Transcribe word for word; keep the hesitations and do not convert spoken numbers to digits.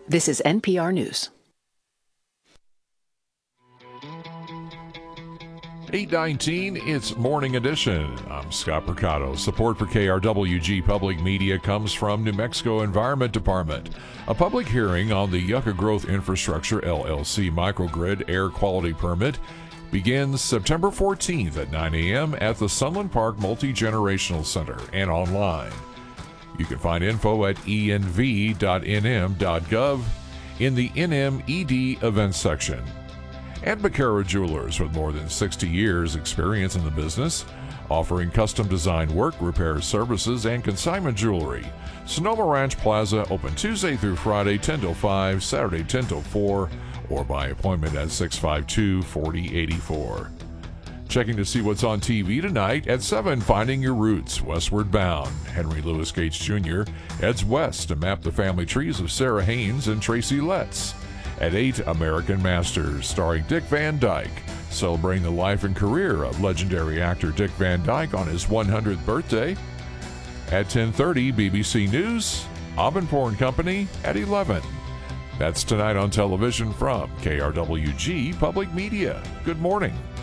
This is N P R News. eight nineteen, it's Morning Edition. I'm Scott Percato. Support for K R W G Public Media comes from New Mexico Environment Department. A public hearing on the Yucca Growth Infrastructure L L C microgrid air quality permit begins September fourteenth at nine a.m. at the Sunland Park Multi-Generational Center and online. You can find info at e n v dot n m dot gov in the N M E D events section. And Becerra Jewelers, with more than sixty years experience in the business, offering custom design work, repair services, and consignment jewelry. Sonoma Ranch Plaza, open Tuesday through Friday, ten till five, Saturday, ten till four, or by appointment at six five two, four zero eight four. Checking to see what's on T V tonight at seven, Finding Your Roots, Westward Bound. Henry Louis Gates Junior heads west to map the family trees of Sarah Haynes and Tracy Letts. At eight, American Masters, starring Dick Van Dyke, celebrating the life and career of legendary actor Dick Van Dyke on his one hundredth birthday. At ten thirty, B B C News, Abenpour and Company at eleven. That's tonight on television from K R W G Public Media. Good morning.